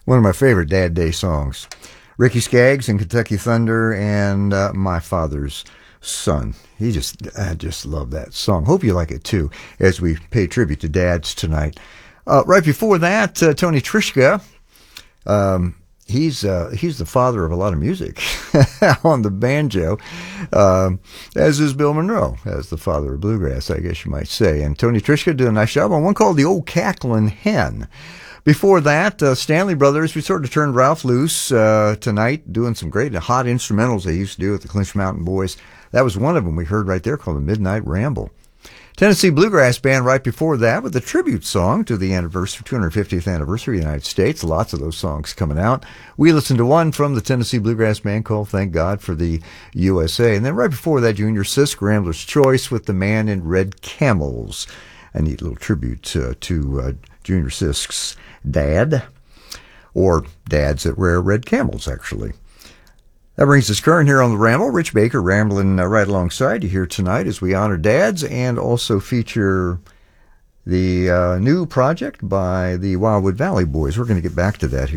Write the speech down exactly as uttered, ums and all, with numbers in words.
One of my favorite Dad Day songs. Ricky Skaggs and Kentucky Thunder and uh, My Father's Son. He just, I just love that song. Hope you like it too, as we pay tribute to dads tonight. Uh, right before that, uh, Tony Trischka. Um, he's uh, he's the father of a lot of music on the banjo, um, as is Bill Monroe, as the father of bluegrass, I guess you might say. And Tony Trischka did a nice job on one called The Old Cacklin' Hen. Before that, uh, Stanley Brothers, we sort of turned Ralph loose uh, tonight, doing some great hot instrumentals they used to do with the Clinch Mountain Boys. That was one of them we heard right there called The Midnight Ramble. Tennessee Bluegrass Band right before that with a tribute song to the anniversary, two hundred fiftieth anniversary of the United States. Lots of those songs coming out. We listened to one from the Tennessee Bluegrass Band called Thank God for the U S A. And then right before that, Junior Sisk, Rambler's Choice with The Man in Red Camels. A neat little tribute uh, to uh, Junior Sisk's dad, or dads that wear red camels, actually. That brings us current here on the Ramble. Rich Baker rambling uh, right alongside you here tonight as we honor dads and also feature the uh, new project by the Wildwood Valley Boys. We're going to get back to that here.